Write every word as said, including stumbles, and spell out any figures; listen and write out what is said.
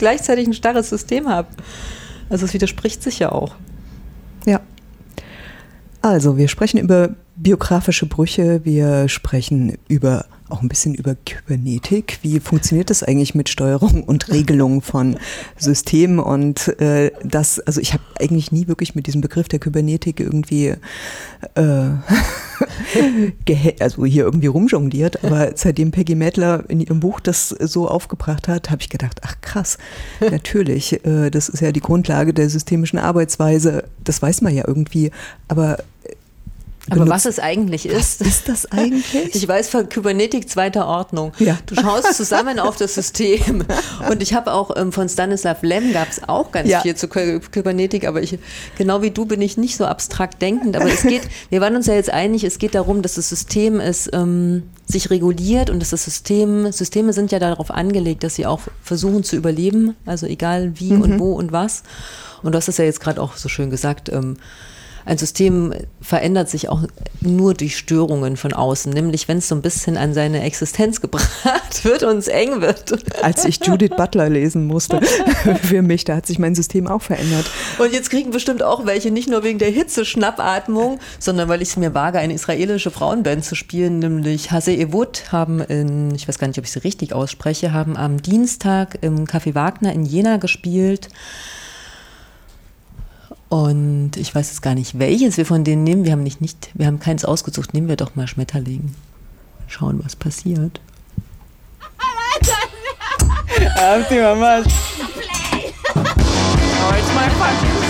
gleichzeitig ein starres System habe. Also es widerspricht sich ja auch. Ja. Also wir sprechen über biografische Brüche, wir sprechen über auch ein bisschen über Kybernetik. Wie funktioniert das eigentlich mit Steuerung und Regelung von Systemen? Und äh, das, also ich habe eigentlich nie wirklich mit diesem Begriff der Kybernetik irgendwie äh, also hier irgendwie rumjongliert, aber seitdem Peggy Madler in ihrem Buch das so aufgebracht hat, habe ich gedacht, ach krass, natürlich, äh, das ist ja die Grundlage der systemischen Arbeitsweise, das weiß man ja irgendwie, aber Aber was es eigentlich ist. Was ist das eigentlich? Ich weiß von Kybernetik zweiter Ordnung. Ja. Du schaust zusammen auf das System. Und ich habe auch ähm, von Stanislav Lem gab es auch ganz ja. viel zu Ky- Kybernetik, aber ich, genau wie du bin ich nicht so abstrakt denkend. Aber es geht, wir waren uns ja jetzt einig, es geht darum, dass das System es ähm, sich reguliert und dass das System, Systeme sind ja darauf angelegt, dass sie auch versuchen zu überleben, also egal wie mhm. und wo und was. Und du hast es ja jetzt gerade auch so schön gesagt, ähm, ein System verändert sich auch nur durch Störungen von außen, nämlich wenn es so ein bisschen an seine Existenz gebracht wird und es eng wird. Als ich Judith Butler lesen musste, für mich, da hat sich mein System auch verändert. Und jetzt kriegen bestimmt auch welche, nicht nur wegen der Hitze-Schnappatmung, sondern weil ich es mir wage, eine israelische Frauenband zu spielen, nämlich Hase Evut haben in, ich weiß gar nicht, ob ich sie richtig ausspreche, haben am Dienstag im Café Wagner in Jena gespielt. Und ich weiß jetzt gar nicht, welches wir von denen nehmen. Wir haben nicht, nicht, wir haben keins ausgesucht. Nehmen wir doch mal Schmetterling. Schauen, was passiert. Auf die Mama. Oh, it's my fucking